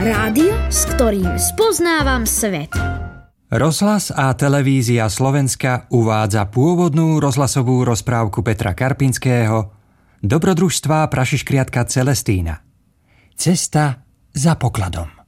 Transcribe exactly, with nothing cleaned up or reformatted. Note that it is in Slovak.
Rádio, s ktorým spoznávam svet. Rozhlas a televízia Slovenska uvádza pôvodnú rozhlasovú rozprávku Petra Karpinského Dobrodružstvá prašiškriatka Celestína. Cesta za pokladom.